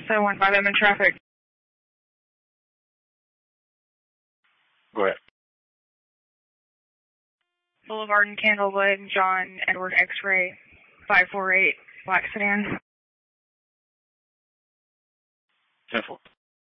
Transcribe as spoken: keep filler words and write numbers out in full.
seven one five, I'm in traffic. Go ahead. Boulevard and Candlewood, John Edward X-Ray, five four eight, black sedan. ten four.